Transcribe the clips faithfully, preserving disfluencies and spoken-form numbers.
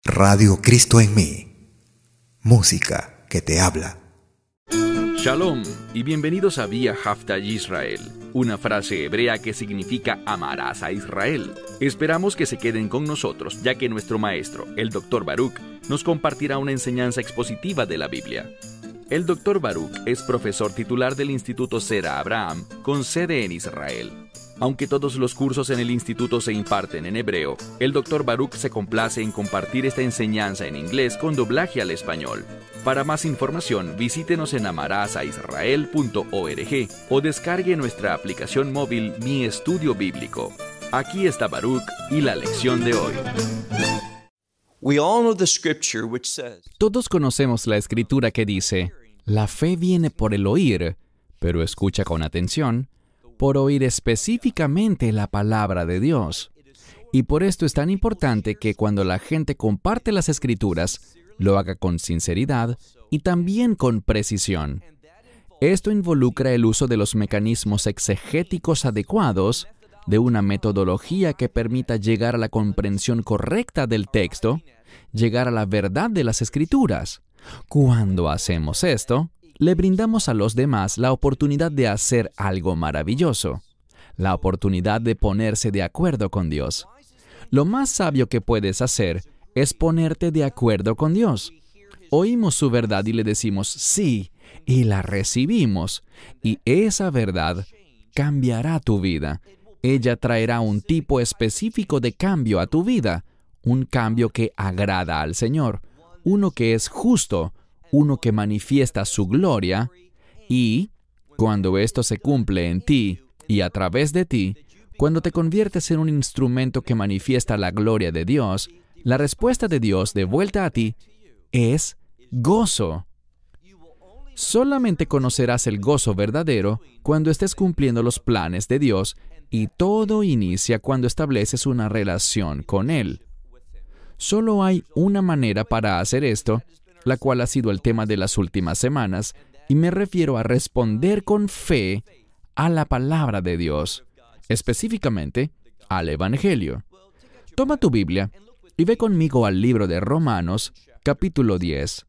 Radio Cristo en mí. Música que te habla. Shalom y bienvenidos a Vía Hafta Yisrael, una frase hebrea que significa amarás a Israel. Esperamos que se queden con nosotros, ya que nuestro maestro, el doctor Baruch, nos compartirá una enseñanza expositiva de la Biblia. El doctor Baruch es profesor titular del Instituto Sera Abraham, con sede en Israel. Aunque todos los cursos en el instituto se imparten en hebreo, el doctor Baruch se complace en compartir esta enseñanza en inglés con doblaje al español. Para más información, visítenos en amarasaisrael punto org o descargue nuestra aplicación móvil Mi Estudio Bíblico. Aquí está Baruch y la lección de hoy. Todos conocemos la escritura que dice, la fe viene por el oír, pero escucha con atención, por oír específicamente la palabra de Dios. Y por esto es tan importante que cuando la gente comparte las escrituras, lo haga con sinceridad y también con precisión. Esto involucra el uso de los mecanismos exegéticos adecuados, de una metodología que permita llegar a la comprensión correcta del texto, llegar a la verdad de las escrituras. Cuando hacemos esto, le brindamos a los demás la oportunidad de hacer algo maravilloso, la oportunidad de ponerse de acuerdo con Dios. Lo más sabio que puedes hacer es ponerte de acuerdo con Dios. Oímos su verdad y le decimos sí, y la recibimos, y esa verdad cambiará tu vida. Ella traerá un tipo específico de cambio a tu vida, un cambio que agrada al Señor, uno que es justo, uno que manifiesta su gloria, y cuando esto se cumple en ti y a través de ti, cuando te conviertes en un instrumento que manifiesta la gloria de Dios, la respuesta de Dios de vuelta a ti es gozo. Solamente conocerás el gozo verdadero cuando estés cumpliendo los planes de Dios, y todo inicia cuando estableces una relación con Él. Solo hay una manera para hacer esto, la cual ha sido el tema de las últimas semanas, y me refiero a responder con fe a la palabra de Dios, específicamente al Evangelio. Toma tu Biblia y ve conmigo al libro de Romanos, capítulo diez.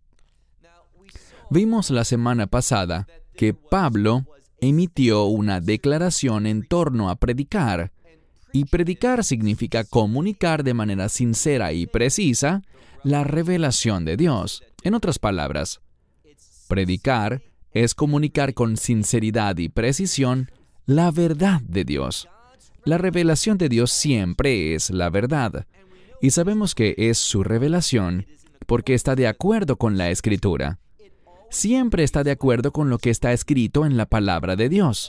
Vimos la semana pasada que Pablo emitió una declaración en torno a predicar, y predicar significa comunicar de manera sincera y precisa la revelación de Dios. En otras palabras, predicar es comunicar con sinceridad y precisión la verdad de Dios. La revelación de Dios siempre es la verdad, y sabemos que es su revelación porque está de acuerdo con la Escritura. Siempre está de acuerdo con lo que está escrito en la palabra de Dios.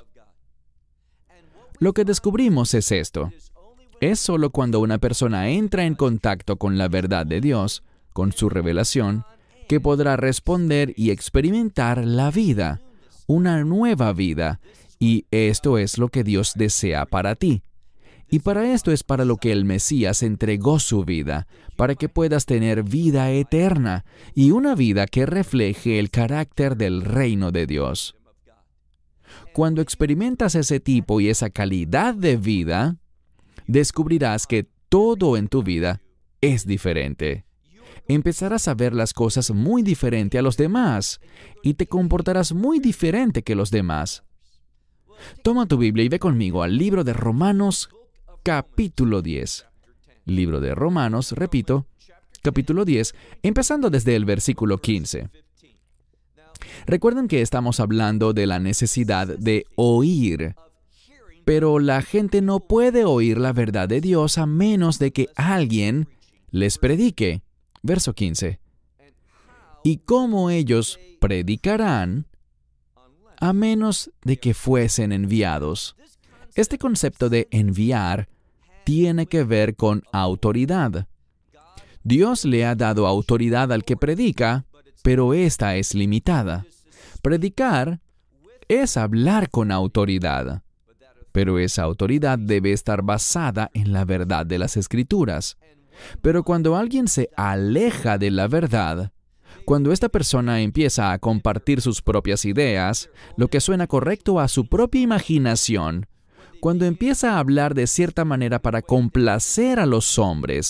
Lo que descubrimos es esto. Es solo cuando una persona entra en contacto con la verdad de Dios, con su revelación, que podrá responder y experimentar la vida, una nueva vida, y esto es lo que Dios desea para ti. Y para esto es para lo que el Mesías entregó su vida, para que puedas tener vida eterna, y una vida que refleje el carácter del reino de Dios. Cuando experimentas ese tipo y esa calidad de vida, descubrirás que todo en tu vida es diferente. Empezarás a ver las cosas muy diferente a los demás y te comportarás muy diferente que los demás. Toma tu Biblia y ve conmigo al libro de Romanos, capítulo diez. Libro de Romanos, repito, capítulo diez, empezando desde el versículo quince. Recuerden que estamos hablando de la necesidad de oír, pero la gente no puede oír la verdad de Dios a menos de que alguien les predique. Verso quince. ¿Y cómo ellos predicarán a menos de que fuesen enviados? Este concepto de enviar tiene que ver con autoridad. Dios le ha dado autoridad al que predica, pero esta es limitada. Predicar es hablar con autoridad, pero esa autoridad debe estar basada en la verdad de las Escrituras. Pero cuando alguien se aleja de la verdad, cuando esta persona empieza a compartir sus propias ideas, lo que suena correcto a su propia imaginación, cuando empieza a hablar de cierta manera para complacer a los hombres,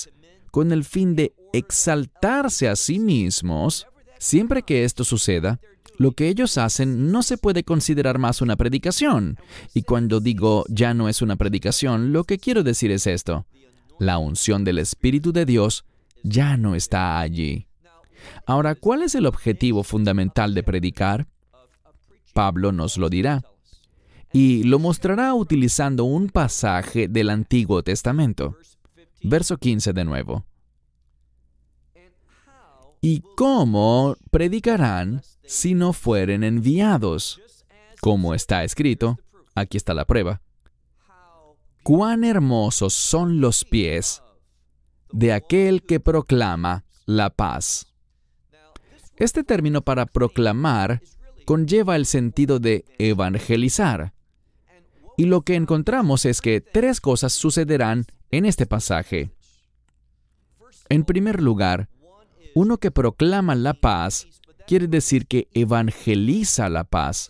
con el fin de exaltarse a sí mismos, siempre que esto suceda, lo que ellos hacen no se puede considerar más una predicación. Y cuando digo ya no es una predicación, lo que quiero decir es esto: la unción del Espíritu de Dios ya no está allí. Ahora, ¿cuál es el objetivo fundamental de predicar? Pablo nos lo dirá. Y lo mostrará utilizando un pasaje del Antiguo Testamento. Verso quince de nuevo. ¿Y cómo predicarán si no fueren enviados? Como está escrito, aquí está la prueba. Cuán hermosos son los pies de aquel que proclama la paz. Este término para proclamar conlleva el sentido de evangelizar. Y lo que encontramos es que tres cosas sucederán en este pasaje. En primer lugar, uno que proclama la paz quiere decir que evangeliza la paz.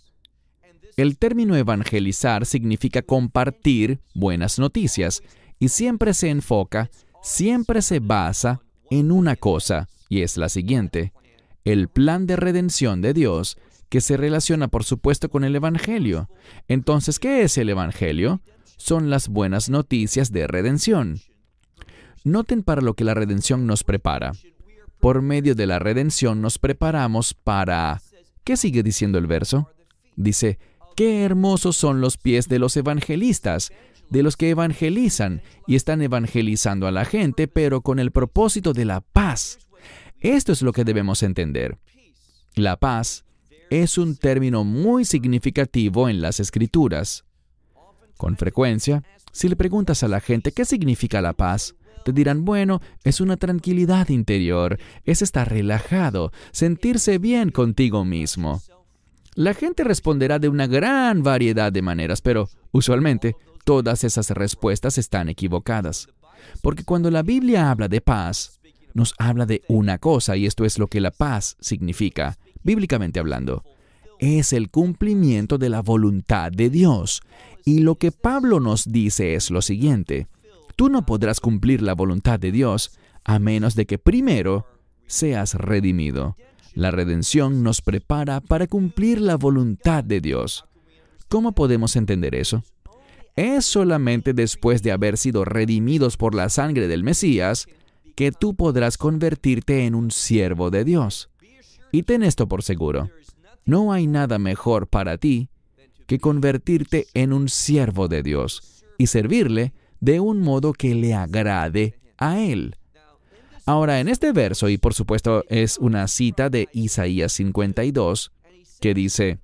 El término evangelizar significa compartir buenas noticias y siempre se enfoca, siempre se basa en una cosa, y es la siguiente: el plan de redención de Dios, que se relaciona, por supuesto, con el Evangelio. Entonces, ¿qué es el Evangelio? Son las buenas noticias de redención. Noten para lo que la redención nos prepara. Por medio de la redención nos preparamos para... ¿Qué sigue diciendo el verso? Dice, ¡qué hermosos son los pies de los evangelistas! De los que evangelizan y están evangelizando a la gente, pero con el propósito de la paz. Esto es lo que debemos entender. La paz es un término muy significativo en las Escrituras. Con frecuencia, si le preguntas a la gente qué significa la paz, te dirán, bueno, es una tranquilidad interior, es estar relajado, sentirse bien contigo mismo. La gente responderá de una gran variedad de maneras, pero usualmente todas esas respuestas están equivocadas. Porque cuando la Biblia habla de paz, nos habla de una cosa, y esto es lo que la paz significa, bíblicamente hablando. Es el cumplimiento de la voluntad de Dios. Y lo que Pablo nos dice es lo siguiente: tú no podrás cumplir la voluntad de Dios a menos de que primero seas redimido. La redención nos prepara para cumplir la voluntad de Dios. ¿Cómo podemos entender eso? Es solamente después de haber sido redimidos por la sangre del Mesías que tú podrás convertirte en un siervo de Dios. Y ten esto por seguro: no hay nada mejor para ti que convertirte en un siervo de Dios y servirle de un modo que le agrade a Él. Ahora, en este verso, y por supuesto es una cita de Isaías cincuenta y dos, que dice,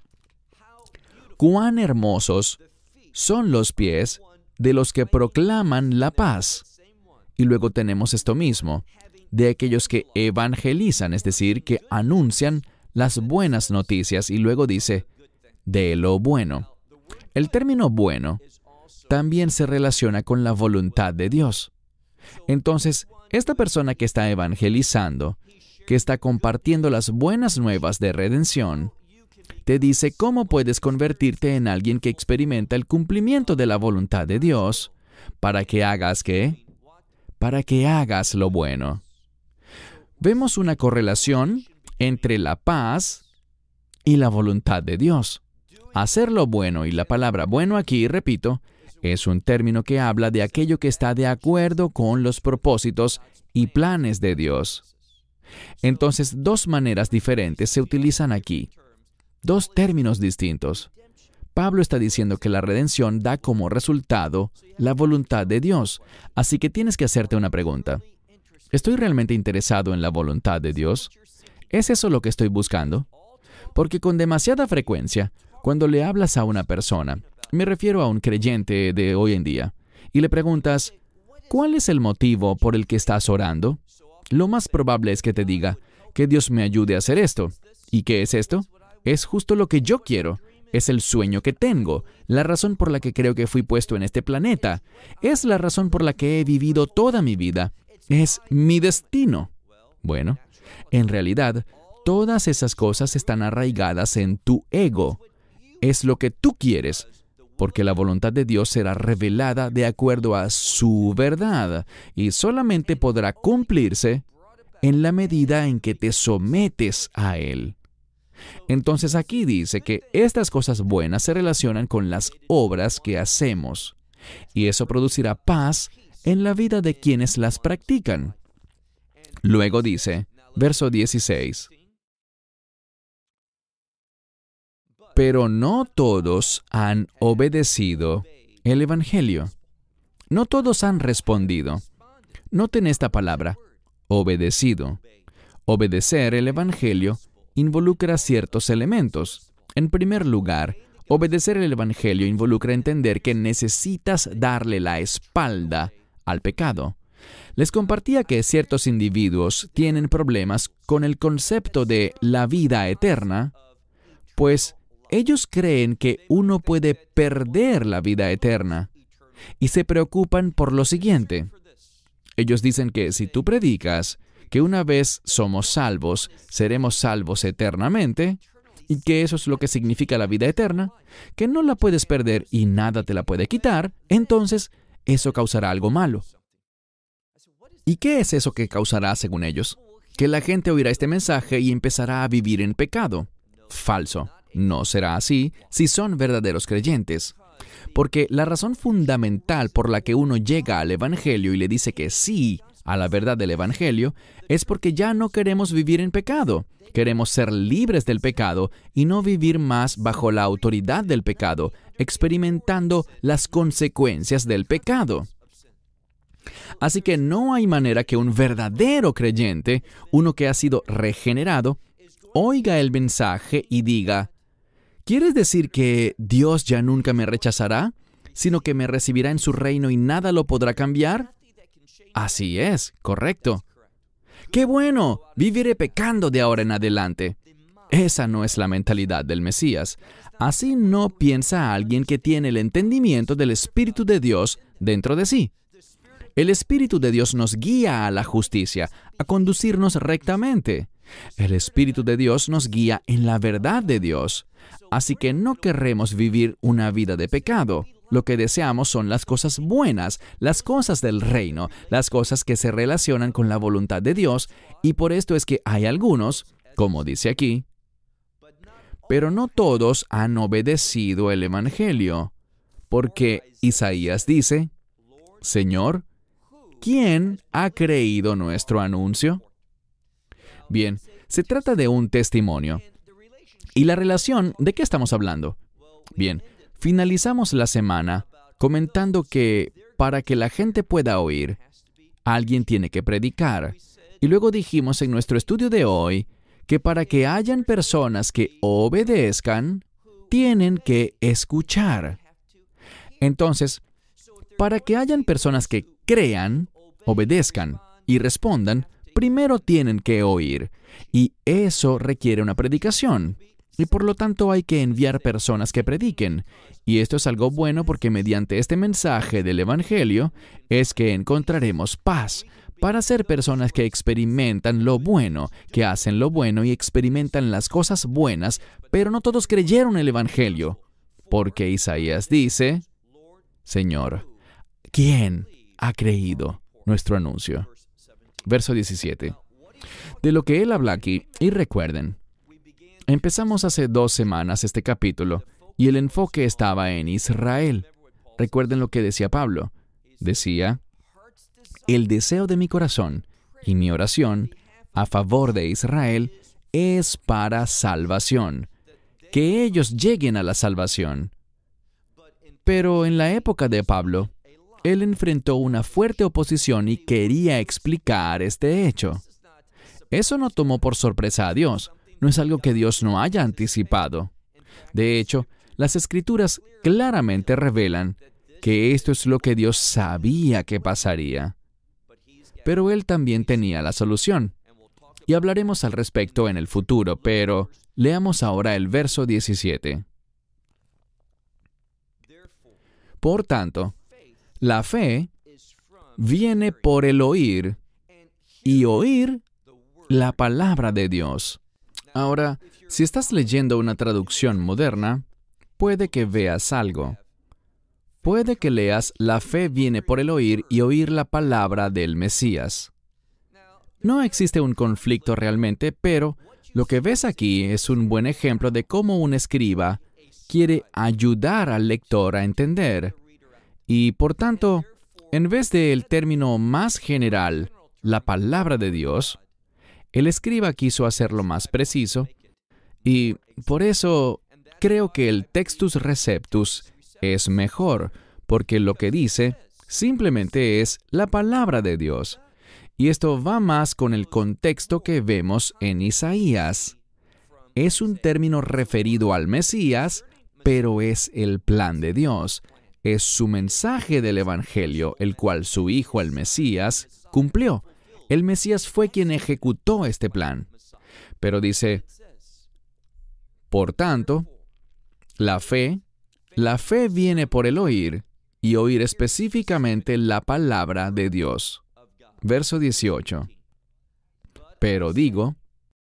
«Cuán hermosos son los pies de los que proclaman la paz». Y luego tenemos esto mismo, de aquellos que evangelizan, es decir, que anuncian las buenas noticias, y luego dice, de lo bueno. El término bueno también se relaciona con la voluntad de Dios. Entonces, esta persona que está evangelizando, que está compartiendo las buenas nuevas de redención, te dice cómo puedes convertirte en alguien que experimenta el cumplimiento de la voluntad de Dios para que hagas ¿qué? Para que hagas lo bueno. Vemos una correlación entre la paz y la voluntad de Dios. Hacer lo bueno, y la palabra bueno aquí, repito, es un término que habla de aquello que está de acuerdo con los propósitos y planes de Dios. Entonces, dos maneras diferentes se utilizan aquí. Dos términos distintos. Pablo está diciendo que la redención da como resultado la voluntad de Dios. Así que tienes que hacerte una pregunta. ¿Estoy realmente interesado en la voluntad de Dios? ¿Es eso lo que estoy buscando? Porque con demasiada frecuencia, cuando le hablas a una persona, me refiero a un creyente de hoy en día, y le preguntas, ¿cuál es el motivo por el que estás orando? Lo más probable es que te diga, que Dios me ayude a hacer esto. ¿Y qué es esto? Es justo lo que yo quiero. Es el sueño que tengo, la razón por la que creo que fui puesto en este planeta. Es la razón por la que he vivido toda mi vida. Es mi destino. Bueno, en realidad, todas esas cosas están arraigadas en tu ego. Es lo que tú quieres. porque la voluntad de Dios será revelada de acuerdo a su verdad y solamente podrá cumplirse en la medida en que te sometes a Él. Entonces aquí dice que estas cosas buenas se relacionan con las obras que hacemos, y eso producirá paz en la vida de quienes las practican. Luego dice, verso dieciséis, pero no todos han obedecido el Evangelio. No todos han respondido. Noten esta palabra, obedecido. Obedecer el Evangelio involucra ciertos elementos. En primer lugar, obedecer el Evangelio involucra entender que necesitas darle la espalda al pecado. Les compartía que ciertos individuos tienen problemas con el concepto de la vida eterna, pues ellos creen que uno puede perder la vida eterna y se preocupan por lo siguiente. Ellos dicen que si tú predicas que una vez somos salvos, seremos salvos eternamente, y que eso es lo que significa la vida eterna, que no la puedes perder y nada te la puede quitar, entonces eso causará algo malo. ¿Y qué es eso que causará según ellos? Que la gente oirá este mensaje y empezará a vivir en pecado. Falso. No será así si son verdaderos creyentes. Porque la razón fundamental por la que uno llega al Evangelio y le dice que sí a la verdad del Evangelio es porque ya no queremos vivir en pecado. Queremos ser libres del pecado y no vivir más bajo la autoridad del pecado, experimentando las consecuencias del pecado. Así que no hay manera que un verdadero creyente, uno que ha sido regenerado, oiga el mensaje y diga, ¿quieres decir que Dios ya nunca me rechazará, sino que me recibirá en su reino y nada lo podrá cambiar? Así es, correcto. ¡Qué bueno! Viviré pecando de ahora en adelante. Esa no es la mentalidad del Mesías. Así no piensa alguien que tiene el entendimiento del Espíritu de Dios dentro de sí. El Espíritu de Dios nos guía a la justicia, a conducirnos rectamente. El Espíritu de Dios nos guía en la verdad de Dios. Así que no queremos vivir una vida de pecado. Lo que deseamos son las cosas buenas, las cosas del reino, las cosas que se relacionan con la voluntad de Dios, y por esto es que hay algunos, como dice aquí, pero no todos han obedecido el Evangelio, porque Isaías dice, Señor, ¿quién ha creído nuestro anuncio? Bien, se trata de un testimonio. ¿Y la relación de qué estamos hablando? Bien, finalizamos la semana comentando que para que la gente pueda oír, alguien tiene que predicar. Y luego dijimos en nuestro estudio de hoy que para que hayan personas que obedezcan, tienen que escuchar. Entonces, para que hayan personas que crean, obedezcan y respondan, primero tienen que oír. Y eso requiere una predicación. Y por lo tanto hay que enviar personas que prediquen. Y esto es algo bueno porque mediante este mensaje del Evangelio es que encontraremos paz para ser personas que experimentan lo bueno, que hacen lo bueno y experimentan las cosas buenas, pero no todos creyeron el Evangelio. Porque Isaías dice, Señor, ¿quién ha creído nuestro anuncio? Verso diecisiete. De lo que él habla aquí, y recuerden, empezamos hace dos semanas este capítulo y el enfoque estaba en Israel. Recuerden lo que decía Pablo. Decía, el deseo de mi corazón y mi oración a favor de Israel es para salvación, que ellos lleguen a la salvación. Pero en la época de Pablo, él enfrentó una fuerte oposición y quería explicar este hecho. Eso no tomó por sorpresa a Dios. No es algo que Dios no haya anticipado. De hecho, las Escrituras claramente revelan que esto es lo que Dios sabía que pasaría. Pero Él también tenía la solución. Y hablaremos al respecto en el futuro, pero leamos ahora el verso diecisiete. Por tanto, la fe viene por el oír, y oír la palabra de Dios. Ahora, si estás leyendo una traducción moderna, puede que veas algo. puede que leas la fe viene por el oír y oír la palabra del Mesías. No existe un conflicto realmente, pero lo que ves aquí es un buen ejemplo de cómo un escriba quiere ayudar al lector a entender. Y por tanto, en vez del término más general, la palabra de Dios, el escriba quiso hacerlo más preciso, y por eso creo que el Textus Receptus es mejor, porque lo que dice simplemente es la palabra de Dios. Y esto va más con el contexto que vemos en Isaías. Es un término referido al Mesías, pero es el plan de Dios. Es su mensaje del Evangelio, el cual su Hijo, el Mesías, cumplió. El Mesías fue quien ejecutó este plan. Pero dice, por tanto, la fe, la fe viene por el oír, y oír específicamente la palabra de Dios. Verso dieciocho. Pero digo,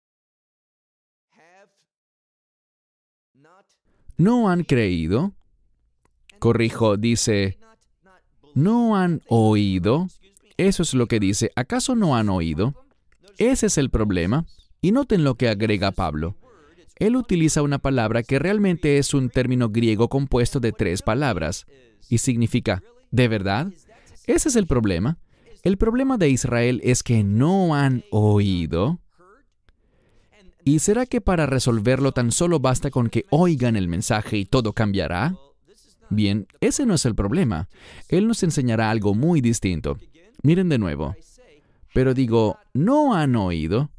¿no han creído? Corrijo, dice, ¿no han oído? Eso es lo que dice. ¿Acaso no han oído? Ese es el problema. Y noten lo que agrega Pablo. Él utiliza una palabra que realmente es un término griego compuesto de tres palabras. Y significa, ¿de verdad? Ese es el problema. El problema de Israel es que no han oído. ¿Y será que para resolverlo tan solo basta con que oigan el mensaje y todo cambiará? Bien, ese no es el problema. Él nos enseñará algo muy distinto. Miren de nuevo. Pero digo, ¿no han oído?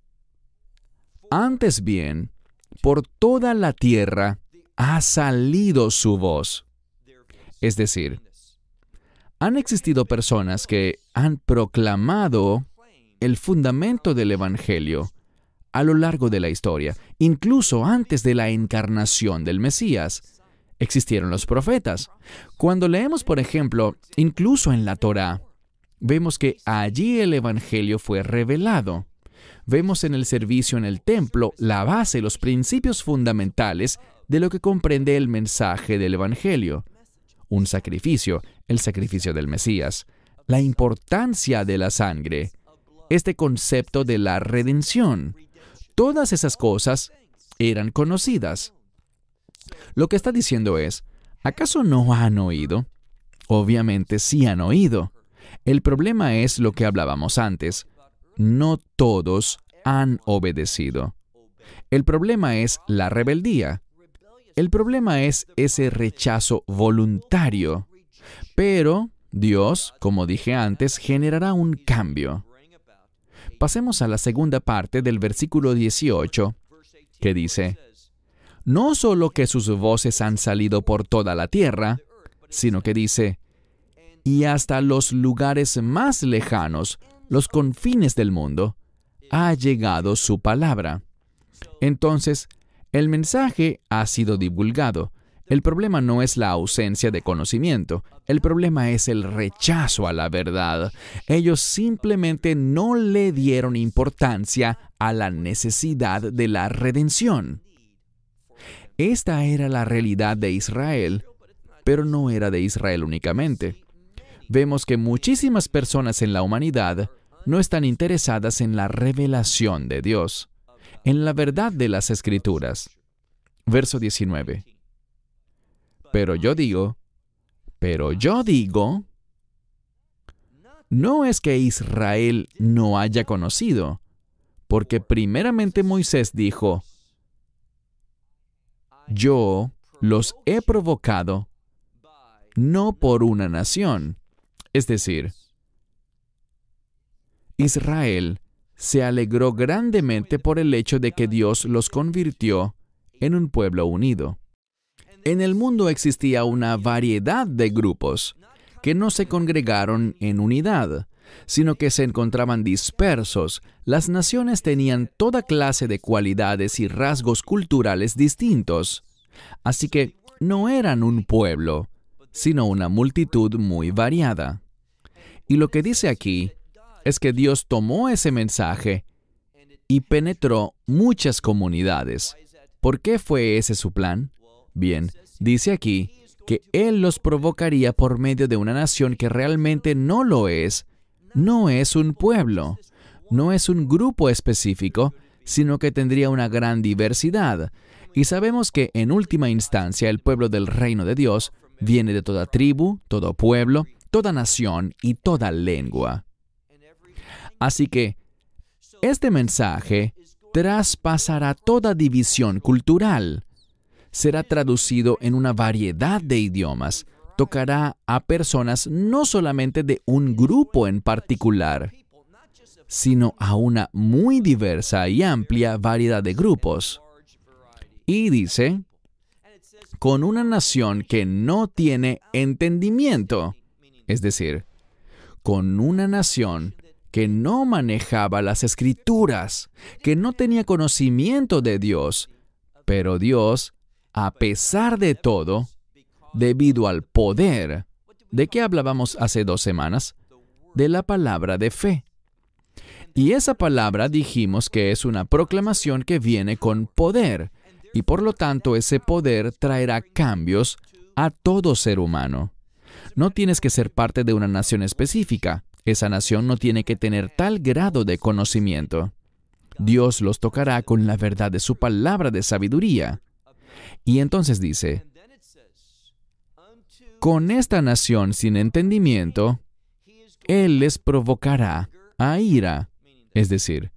Antes bien, por toda la tierra ha salido su voz. Es decir, han existido personas que han proclamado el fundamento del Evangelio a lo largo de la historia, incluso antes de la encarnación del Mesías. Existieron los profetas. Cuando leemos, por ejemplo, incluso en la Torá, vemos que allí el Evangelio fue revelado. Vemos en el servicio en el templo la base, los principios fundamentales de lo que comprende el mensaje del Evangelio. Un sacrificio, el sacrificio del Mesías, la importancia de la sangre, este concepto de la redención. Todas esas cosas eran conocidas. Lo que está diciendo es, ¿acaso no han oído? Obviamente sí han oído. El problema es lo que hablábamos antes. No todos han obedecido. El problema es la rebeldía. El problema es ese rechazo voluntario. Pero Dios, como dije antes, generará un cambio. Pasemos a la segunda parte del versículo dieciocho, que dice, no solo que sus voces han salido por toda la tierra, sino que dice, y hasta los lugares más lejanos, los confines del mundo, ha llegado su palabra. Entonces, el mensaje ha sido divulgado. El problema no es la ausencia de conocimiento. El problema es el rechazo a la verdad. Ellos simplemente no le dieron importancia a la necesidad de la redención. Esta era la realidad de Israel, pero no era de Israel únicamente. Vemos que muchísimas personas en la humanidad no están interesadas en la revelación de Dios, en la verdad de las Escrituras. Verso diecinueve. Pero yo digo, pero yo digo, no es que Israel no haya conocido, porque primeramente Moisés dijo, yo los he provocado no por una nación. Es decir, Israel se alegró grandemente por el hecho de que Dios los convirtió en un pueblo unido. En el mundo existía una variedad de grupos que no se congregaron en unidad, sino que se encontraban dispersos. Las naciones tenían toda clase de cualidades y rasgos culturales distintos. Así que no eran un pueblo, sino una multitud muy variada. Y lo que dice aquí es que Dios tomó ese mensaje y penetró muchas comunidades. ¿Por qué fue ese su plan? Bien, dice aquí que Él los provocaría por medio de una nación que realmente no lo es. No es un pueblo, no es un grupo específico, sino que tendría una gran diversidad. Y sabemos que en última instancia el pueblo del reino de Dios viene de toda tribu, todo pueblo, toda nación y toda lengua. Así que este mensaje traspasará toda división cultural. Será traducido en una variedad de idiomas. Tocará a personas no solamente de un grupo en particular, sino a una muy diversa y amplia variedad de grupos. Y dice, con una nación que no tiene entendimiento, es decir, con una nación que no manejaba las Escrituras, que no tenía conocimiento de Dios, pero Dios, a pesar de todo, debido al poder, ¿de qué hablábamos hace dos semanas? De la palabra de fe. Y esa palabra dijimos que es una proclamación que viene con poder, y por lo tanto ese poder traerá cambios a todo ser humano. No tienes que ser parte de una nación específica. Esa nación no tiene que tener tal grado de conocimiento. Dios los tocará con la verdad de su palabra de sabiduría. Y entonces dice, con esta nación sin entendimiento, Él les provocará a ira. Es decir,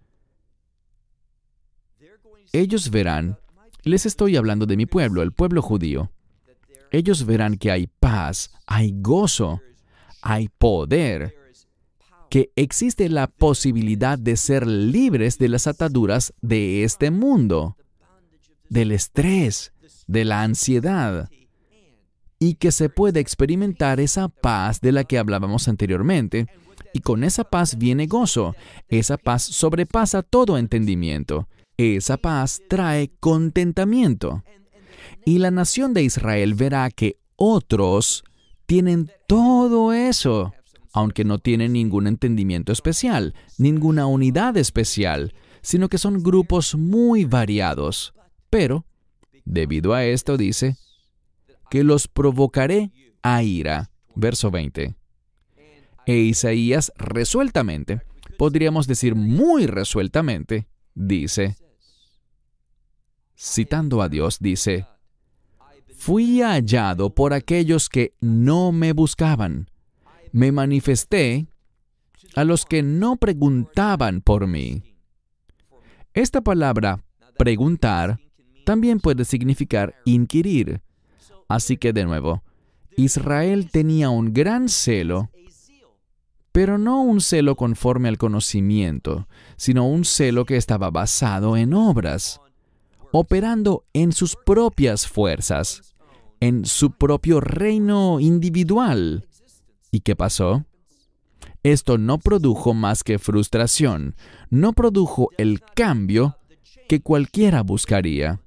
ellos verán, les estoy hablando de mi pueblo, el pueblo judío. Ellos verán que hay paz, hay gozo, hay poder, que existe la posibilidad de ser libres de las ataduras de este mundo, del estrés, de la ansiedad, y que se puede experimentar esa paz de la que hablábamos anteriormente, y con esa paz viene gozo. Esa paz sobrepasa todo entendimiento. Esa paz trae contentamiento. Y la nación de Israel verá que otros tienen todo eso, aunque no tienen ningún entendimiento especial, ninguna unidad especial, sino que son grupos muy variados. Pero, debido a esto, dice, que los provocaré a ira. Verso veinte. E Isaías resueltamente, podríamos decir muy resueltamente, dice, citando a Dios, dice, fui hallado por aquellos que no me buscaban. Me manifesté a los que no preguntaban por mí. Esta palabra, preguntar, también puede significar inquirir. Así que, de nuevo, Israel tenía un gran celo, pero no un celo conforme al conocimiento, sino un celo que estaba basado en obras, operando en sus propias fuerzas, en su propio reino individual. ¿Y qué pasó? Esto no produjo más que frustración, no produjo el cambio que cualquiera buscaría.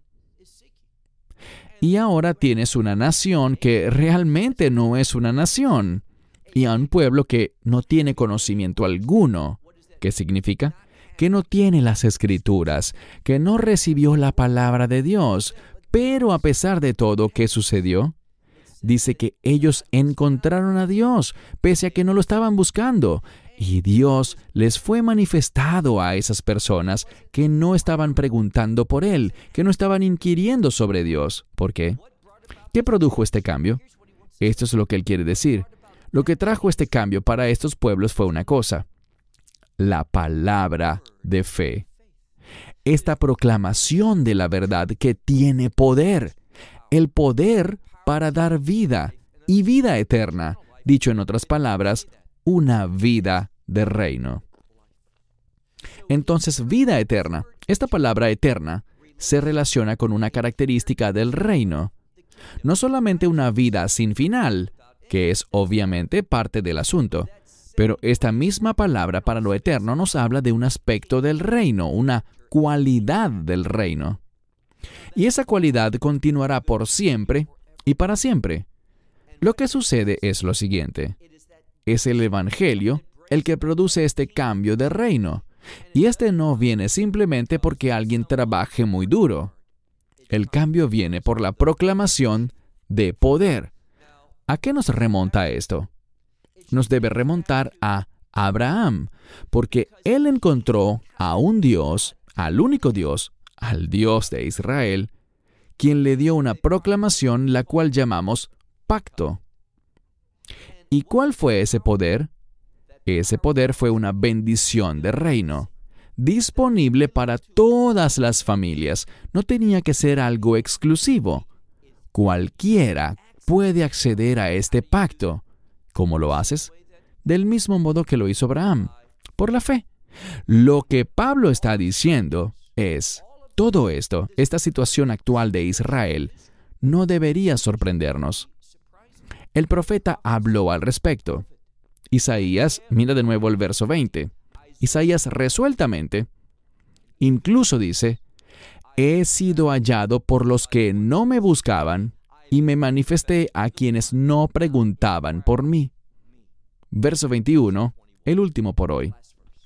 Y ahora tienes una nación que realmente no es una nación, y a un pueblo que no tiene conocimiento alguno. ¿Qué significa? Que no tiene las Escrituras, que no recibió la palabra de Dios. Pero a pesar de todo, ¿qué sucedió? Dice que ellos encontraron a Dios, pese a que no lo estaban buscando. Y Dios les fue manifestado a esas personas que no estaban preguntando por Él, que no estaban inquiriendo sobre Dios. ¿Por qué? ¿Qué produjo este cambio? Esto es lo que Él quiere decir. Lo que trajo este cambio para estos pueblos fue una cosa: la palabra de fe. Esta proclamación de la verdad que tiene poder. El poder para dar vida, y vida eterna. Dicho en otras palabras, una vida de reino. Entonces, vida eterna. Esta palabra eterna se relaciona con una característica del reino. No solamente una vida sin final, que es obviamente parte del asunto, pero esta misma palabra para lo eterno nos habla de un aspecto del reino, una cualidad del reino. Y esa cualidad continuará por siempre y para siempre. Lo que sucede es lo siguiente. Es el Evangelio el que produce este cambio de reino. Y este no viene simplemente porque alguien trabaje muy duro. El cambio viene por la proclamación de poder. ¿A qué nos remonta esto? Nos debe remontar a Abraham, porque él encontró a un Dios, al único Dios, al Dios de Israel, quien le dio una proclamación la cual llamamos pacto. ¿Y cuál fue ese poder? Ese poder fue una bendición de reino, disponible para todas las familias. No tenía que ser algo exclusivo. Cualquiera puede acceder a este pacto. ¿Cómo lo haces? Del mismo modo que lo hizo Abraham, por la fe. Lo que Pablo está diciendo es, todo esto, esta situación actual de Israel, no debería sorprendernos. El profeta habló al respecto. Isaías, mira de nuevo el verso veinte. Isaías resueltamente, incluso dice, he sido hallado por los que no me buscaban y me manifesté a quienes no preguntaban por mí. Verso veintiuno, el último por hoy.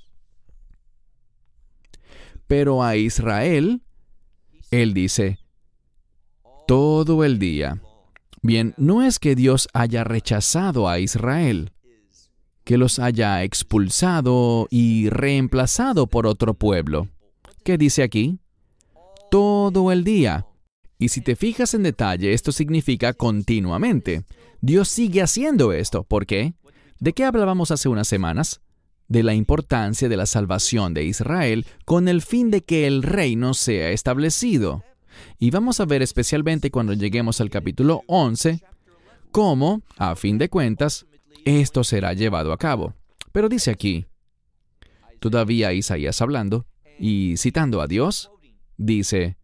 Pero a Israel, él dice, todo el día. Bien, no es que Dios haya rechazado a Israel, que los haya expulsado y reemplazado por otro pueblo. ¿Qué dice aquí? Todo el día. Y si te fijas en detalle, esto significa continuamente. Dios sigue haciendo esto. ¿Por qué? ¿De qué hablábamos hace unas semanas? De la importancia de la salvación de Israel con el fin de que el reino sea establecido. Y vamos a ver especialmente cuando lleguemos al capítulo once, cómo, a fin de cuentas, esto será llevado a cabo. Pero dice aquí, todavía Isaías hablando y citando a Dios, dice,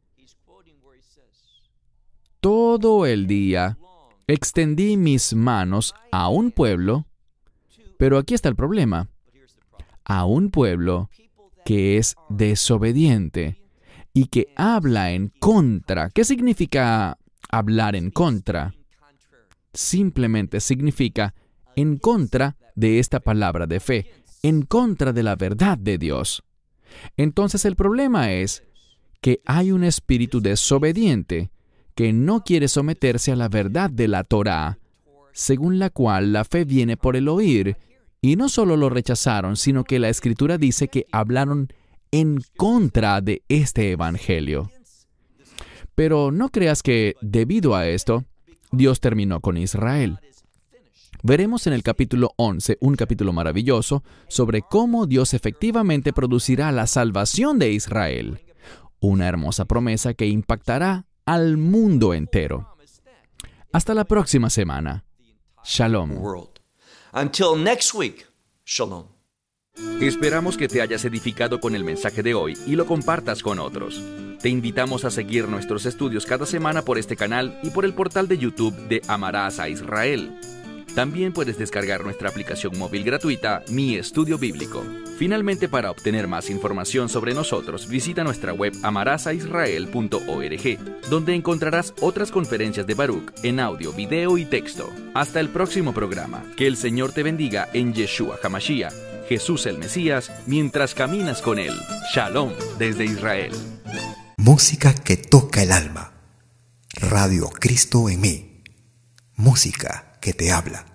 todo el día extendí mis manos a un pueblo, pero aquí está el problema, a un pueblo que es desobediente y que habla en contra. ¿Qué significa hablar en contra? Simplemente significa en contra de esta palabra de fe, en contra de la verdad de Dios. Entonces el problema es que hay un espíritu desobediente que no quiere someterse a la verdad de la Torá, según la cual la fe viene por el oír, y no solo lo rechazaron, sino que la Escritura dice que hablaron en contra de este evangelio. Pero no creas que, debido a esto, Dios terminó con Israel. Veremos en el capítulo once, un capítulo maravilloso, sobre cómo Dios efectivamente producirá la salvación de Israel. Una hermosa promesa que impactará al mundo entero. Hasta la próxima semana. Shalom. Until next week, shalom. Esperamos que te hayas edificado con el mensaje de hoy y lo compartas con otros. Te invitamos a seguir nuestros estudios cada semana por este canal y por el portal de YouTube de Amarás a Israel. También puedes descargar nuestra aplicación móvil gratuita, Mi Estudio Bíblico. Finalmente, para obtener más información sobre nosotros, visita nuestra web amarás a israel punto org, donde encontrarás otras conferencias de Baruch en audio, video y texto. Hasta el próximo programa. Que el Señor te bendiga en Yeshua HaMashiach, Jesús el Mesías, mientras caminas con Él. Shalom desde Israel. Música que toca el alma. Radio Cristo en mí. Música que te habla.